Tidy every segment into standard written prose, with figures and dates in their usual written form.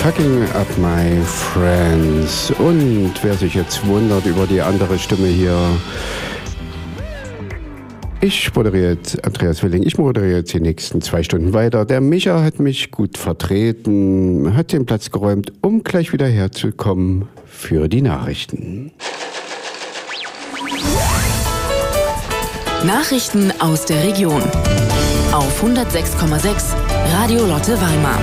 Fucking Up My Friends. Und wer sich jetzt wundert über die andere Stimme hier, ich moderiere jetzt, Andreas Willing, ich moderiere jetzt die nächsten 2 Stunden weiter. Der Micha hat mich gut vertreten, hat den Platz geräumt, um gleich wieder herzukommen für die Nachrichten. Nachrichten aus der Region auf 106,6 Radio Lotte Weimar.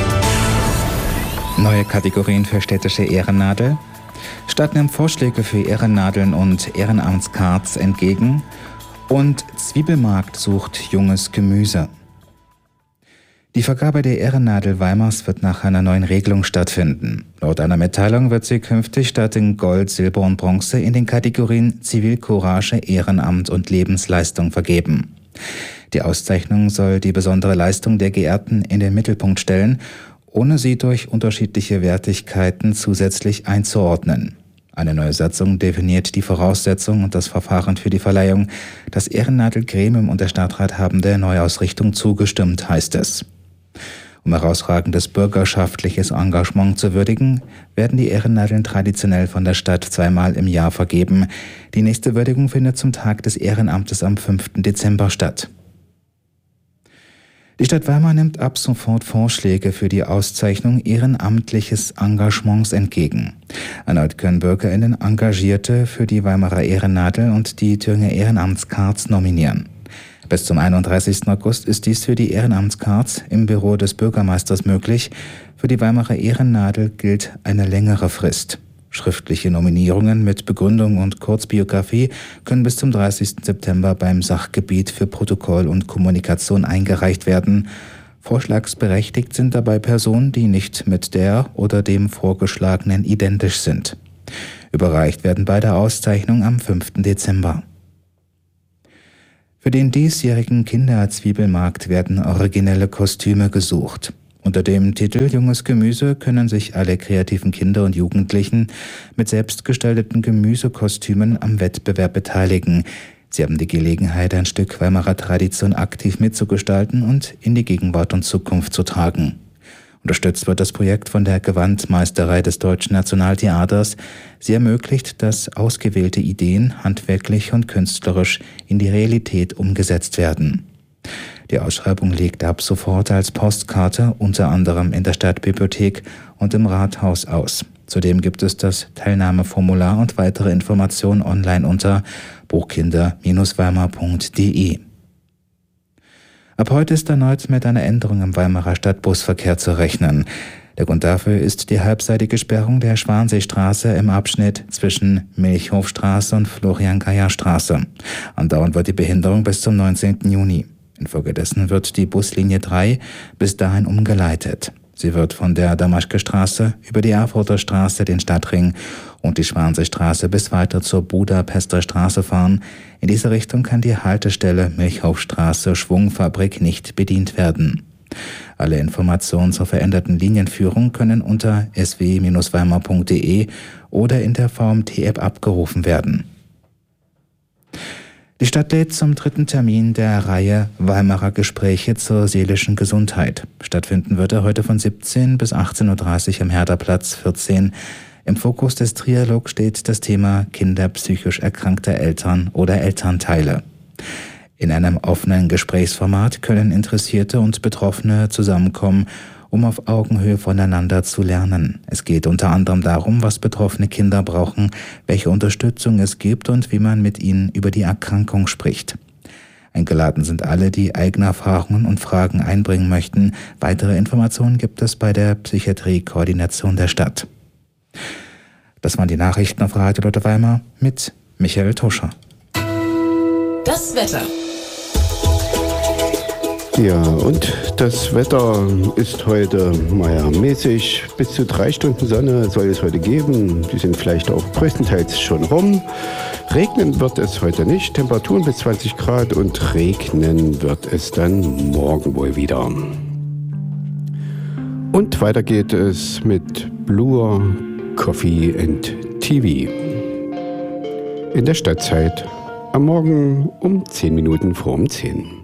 Neue Kategorien für städtische Ehrennadel. Stadt nimmt Vorschläge für Ehrennadeln und Ehrenamtscards entgegen. Und Zwiebelmarkt sucht junges Gemüse. Die Vergabe der Ehrennadel Weimars wird nach einer neuen Regelung stattfinden. Laut einer Mitteilung wird sie künftig statt in Gold, Silber und Bronze in den Kategorien Zivilcourage, Ehrenamt und Lebensleistung vergeben. Die Auszeichnung soll die besondere Leistung der Geehrten in den Mittelpunkt stellen, ohne sie durch unterschiedliche Wertigkeiten zusätzlich einzuordnen. Eine neue Satzung definiert die Voraussetzungen und das Verfahren für die Verleihung. Das Ehrennadelgremium und der Stadtrat haben der Neuausrichtung zugestimmt, heißt es. Um herausragendes bürgerschaftliches Engagement zu würdigen, werden die Ehrennadeln traditionell von der Stadt 2-mal im Jahr vergeben. Die nächste Würdigung findet zum Tag des Ehrenamtes am 5. Dezember statt. Die Stadt Weimar nimmt ab sofort Vorschläge für die Auszeichnung ehrenamtliches Engagements entgegen. Erneut können BürgerInnen Engagierte für die Weimarer Ehrennadel und die Thüringer Ehrenamtscards nominieren. Bis zum 31. August ist dies für die Ehrenamtscards im Büro des Bürgermeisters möglich. Für die Weimarer Ehrennadel gilt eine längere Frist. Schriftliche Nominierungen mit Begründung und Kurzbiografie können bis zum 30. September beim Sachgebiet für Protokoll und Kommunikation eingereicht werden. Vorschlagsberechtigt sind dabei Personen, die nicht mit der oder dem Vorgeschlagenen identisch sind. Überreicht werden beide Auszeichnungen am 5. Dezember. Für den diesjährigen Kinderzwiebelmarkt werden originelle Kostüme gesucht. Unter dem Titel Junges Gemüse können sich alle kreativen Kinder und Jugendlichen mit selbstgestalteten Gemüsekostümen am Wettbewerb beteiligen. Sie haben die Gelegenheit, ein Stück Weimarer Tradition aktiv mitzugestalten und in die Gegenwart und Zukunft zu tragen. Unterstützt wird das Projekt von der Gewandmeisterei des Deutschen Nationaltheaters. Sie ermöglicht, dass ausgewählte Ideen handwerklich und künstlerisch in die Realität umgesetzt werden. Die Ausschreibung liegt ab sofort als Postkarte unter anderem in der Stadtbibliothek und im Rathaus aus. Zudem gibt es das Teilnahmeformular und weitere Informationen online unter buchkinder-weimar.de. Ab heute ist erneut mit einer Änderung im Weimarer Stadtbusverkehr zu rechnen. Der Grund dafür ist die halbseitige Sperrung der Schwanseestraße im Abschnitt zwischen Milchhofstraße und Florian-Geyer-Straße. Andauernd wird die Behinderung bis zum 19. Juni. Infolgedessen wird die Buslinie 3 bis dahin umgeleitet. Sie wird von der Damaschke-Straße über die Erfurter Straße, den Stadtring und die Schwanseestraße bis weiter zur Budapester Straße fahren. In diese Richtung kann die Haltestelle Milchhofstraße Schwungfabrik nicht bedient werden. Alle Informationen zur veränderten Linienführung können unter sw-weimar.de oder in der VMT-App abgerufen werden. Die Stadt lädt zum 3. Termin der Reihe Weimarer Gespräche zur seelischen Gesundheit. Stattfinden wird er heute von 17 bis 18.30 Uhr am Herderplatz 14. Im Fokus des Trialogs steht das Thema Kinder psychisch erkrankter Eltern oder Elternteile. In einem offenen Gesprächsformat können Interessierte und Betroffene zusammenkommen, um auf Augenhöhe voneinander zu lernen. Es geht unter anderem darum, was betroffene Kinder brauchen, welche Unterstützung es gibt und wie man mit ihnen über die Erkrankung spricht. Eingeladen sind alle, die eigene Erfahrungen und Fragen einbringen möchten. Weitere Informationen gibt es bei der Psychiatrie-Koordination der Stadt. Das waren die Nachrichten auf Radio Lotte Weimar mit Michael Tuscher. Das Wetter. Ja, und das Wetter ist heute mäßig. Bis zu 3 Stunden Sonne soll es heute geben. Die sind vielleicht auch größtenteils schon rum. Regnen wird es heute nicht. Temperaturen bis 20 Grad und regnen wird es dann morgen wohl wieder. Und weiter geht es mit Blue Coffee and TV. In der Stadtzeit am Morgen um 10 Minuten vor 10.